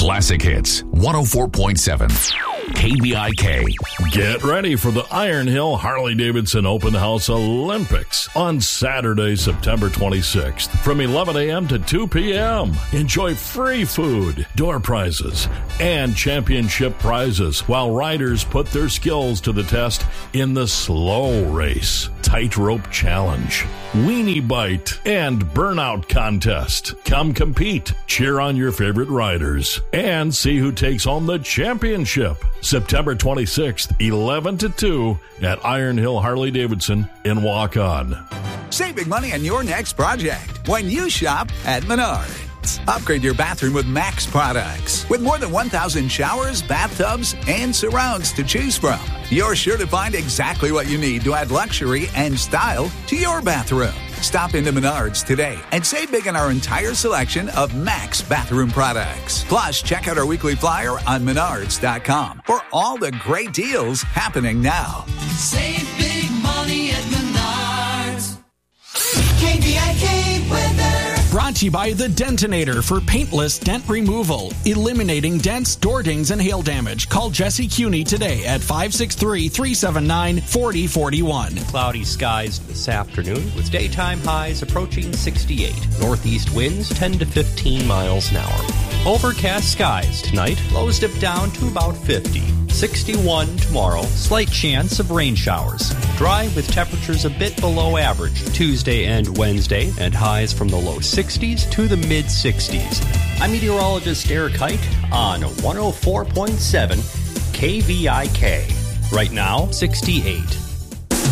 Classic Hits 104.7 KVIK. Get ready for the Iron Hill Harley-Davidson Open House Olympics on Saturday, September 26th from 11 a.m. to 2 p.m. Enjoy free food, door prizes, and championship prizes while riders put their skills to the test in the slow race, tightrope challenge, weenie bite, and burnout contest. Come compete, cheer on your favorite riders, and see who takes home the championship. September 26th, 11 to 2 at Iron Hill Harley-Davidson in Waukon. Save big money on your next project when you shop at Menards. Upgrade your bathroom with Max products. With more than 1,000 showers, bathtubs, and surrounds to choose from, you're sure to find exactly what you need to add luxury and style to your bathroom. Stop into Menards today and save big on our entire selection of Max bathroom products. Plus, check out our weekly flyer on Menards.com for all the great deals happening now. Save big money at Menards. KVIK weather. Brought to you by the Dentinator for paintless dent removal, eliminating dents, door dings, and hail damage. Call Jesse Cuney today at 563-379-4041. Cloudy skies this afternoon with daytime highs approaching 68. Northeast winds 10 to 15 miles an hour. Overcast skies tonight, lows dip down to about 50. 61 tomorrow, slight chance of rain showers. Dry with temperatures a bit below average Tuesday and Wednesday, and highs from the low 60s to the mid 60s. I'm meteorologist Eric Hike on 104.7 KVIK. Right now, 68.